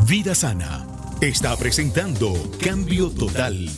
Vida Sana está presentando Cambio Total,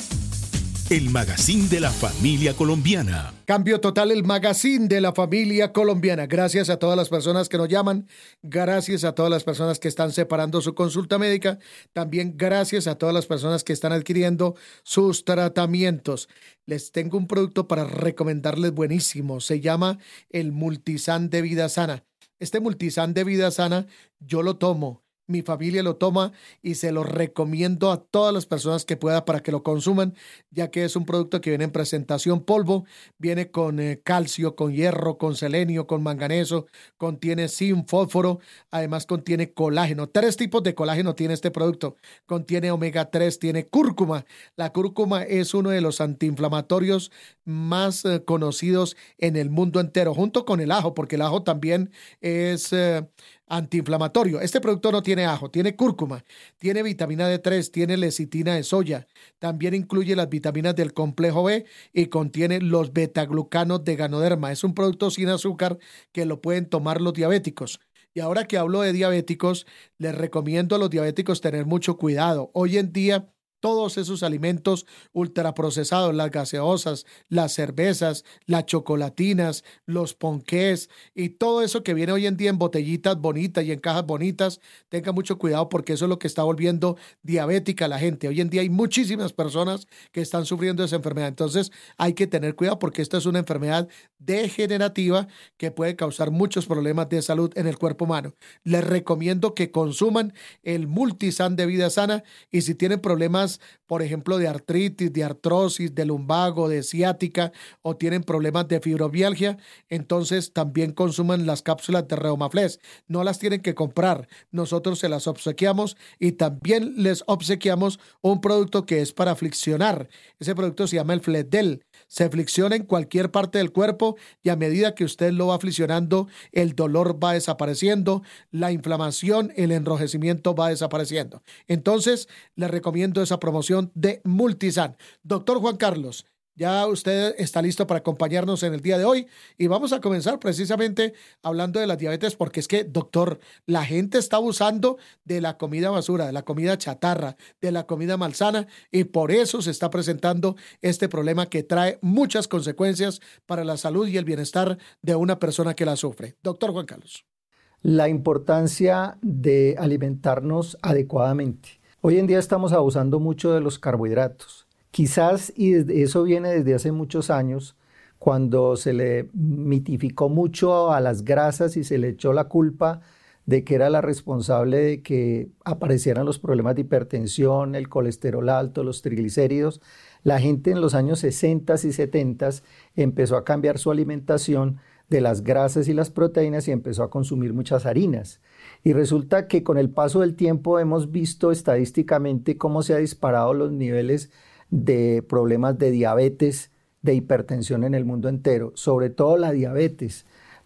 el magazine de la familia colombiana. Cambio Total, el magazine de la familia colombiana. Gracias a todas las personas que nos llaman, gracias a todas las personas que están separando su consulta médica, también gracias a todas las personas que están adquiriendo sus tratamientos. Les tengo un producto para recomendarles buenísimo, se llama el Multisan de Vida Sana. Este Multisan de Vida Sana yo lo tomo. Mi familia lo toma y se lo recomiendo a todas las personas que pueda para que lo consuman, ya que es un producto que viene en presentación polvo, viene con calcio, con hierro, con selenio, con manganeso, contiene zinc, fósforo, además contiene colágeno. 3 tipos de colágeno tiene este producto. Contiene omega 3, tiene cúrcuma. La cúrcuma es uno de los antiinflamatorios más conocidos en el mundo entero, junto con el ajo, porque el ajo también es antiinflamatorio. Este producto no tiene ajo, tiene cúrcuma, tiene vitamina D3, tiene lecitina de soya, también incluye las vitaminas del complejo B y contiene los betaglucanos de Ganoderma. Es un producto sin azúcar que lo pueden tomar los diabéticos. Y ahora que hablo de diabéticos, les recomiendo a los diabéticos tener mucho cuidado. Hoy en día, todos esos alimentos ultraprocesados, las gaseosas, las cervezas, las chocolatinas, los ponqués y todo eso que viene hoy en día en botellitas bonitas y en cajas bonitas, tengan mucho cuidado porque eso es lo que está volviendo diabética a la gente. Hoy en día hay muchísimas personas que están sufriendo esa enfermedad. Entonces hay que tener cuidado porque esta es una enfermedad degenerativa que puede causar muchos problemas de salud en el cuerpo humano. Les recomiendo que consuman el Multisan de Vida Sana y si tienen problemas, por ejemplo, de artritis, de artrosis, de lumbago, de ciática o tienen problemas de fibromialgia, entonces también consuman las cápsulas de Reumaflex. No las tienen que comprar, nosotros se las obsequiamos y también les obsequiamos un producto que es para flexionar. Ese producto se llama el Flexdel. Se flexiona en cualquier parte del cuerpo y a medida que usted lo va flexionando, el dolor va desapareciendo, la inflamación, el enrojecimiento va desapareciendo. Entonces, les recomiendo esa promoción de Multisan. Doctor Juan Carlos, ya usted está listo para acompañarnos en el día de hoy y vamos a comenzar precisamente hablando de la diabetes porque es que, doctor, la gente está abusando de la comida basura, de la comida chatarra, de la comida malsana y por eso se está presentando este problema que trae muchas consecuencias para la salud y el bienestar de una persona que la sufre. Doctor Juan Carlos. La importancia de alimentarnos adecuadamente. Hoy en día estamos abusando mucho de los carbohidratos. Quizás, y eso viene desde hace muchos años, cuando se le mitificó mucho a las grasas y se le echó la culpa de que era la responsable de que aparecieran los problemas de hipertensión, el colesterol alto, los triglicéridos. La gente en los años 60 y 70 empezó a cambiar su alimentación de las grasas y las proteínas y empezó a consumir muchas harinas. Y resulta que con el paso del tiempo hemos visto estadísticamente cómo se han disparado los niveles de problemas de diabetes, de hipertensión en el mundo entero, sobre todo la diabetes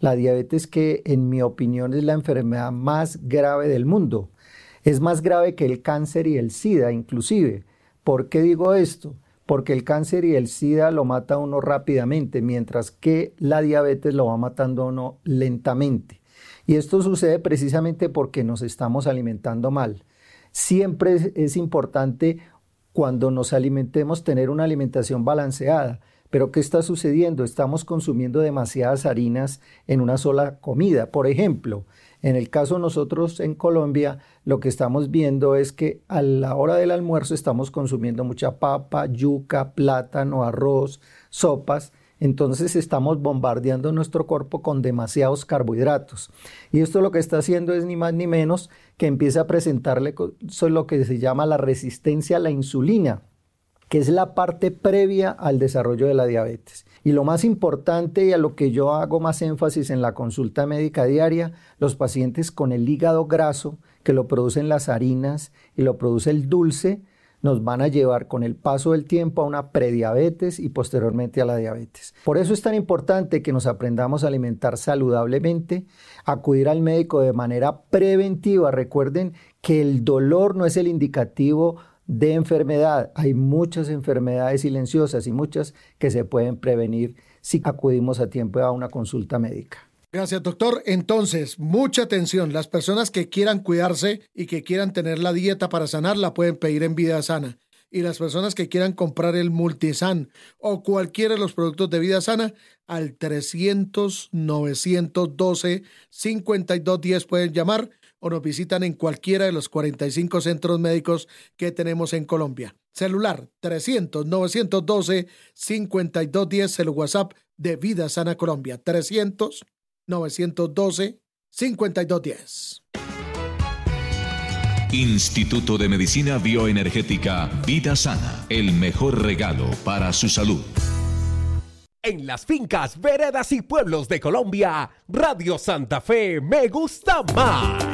que en mi opinión es la enfermedad más grave del mundo. Es más grave que el cáncer y el SIDA inclusive. ¿Por qué digo esto? Porque el cáncer y el SIDA lo mata a uno rápidamente, mientras que la diabetes lo va matando a uno lentamente. Y esto sucede precisamente porque nos estamos alimentando mal. Siempre es importante cuando nos alimentemos tener una alimentación balanceada. Pero ¿qué está sucediendo? Estamos consumiendo demasiadas harinas en una sola comida. Por ejemplo, en el caso de nosotros en Colombia, lo que estamos viendo es que a la hora del almuerzo estamos consumiendo mucha papa, yuca, plátano, arroz, sopas. Entonces estamos bombardeando nuestro cuerpo con demasiados carbohidratos. Y esto lo que está haciendo es ni más ni menos que empieza a presentarle lo que se llama la resistencia a la insulina, que es la parte previa al desarrollo de la diabetes. Y lo más importante y a lo que yo hago más énfasis en la consulta médica diaria, los pacientes con el hígado graso, que lo producen las harinas y lo produce el dulce, nos van a llevar con el paso del tiempo a una prediabetes y posteriormente a la diabetes. Por eso es tan importante que nos aprendamos a alimentar saludablemente, acudir al médico de manera preventiva. Recuerden que el dolor no es el indicativo de enfermedad. Hay muchas enfermedades silenciosas y muchas que se pueden prevenir si acudimos a tiempo a una consulta médica. Gracias, doctor. Entonces, mucha atención. Las personas que quieran cuidarse y que quieran tener la dieta para sanar, la pueden pedir en Vida Sana. Y las personas que quieran comprar el Multisan o cualquiera de los productos de Vida Sana, al 300-912-5210 pueden llamar o nos visitan en cualquiera de los 45 centros médicos que tenemos en Colombia. Celular 300-912-5210, el WhatsApp de Vida Sana Colombia, 300-912-5210. Instituto de Medicina Bioenergética Vida Sana, el mejor regalo para su salud. En las fincas, veredas y pueblos de Colombia, Radio Santa Fe me gusta más.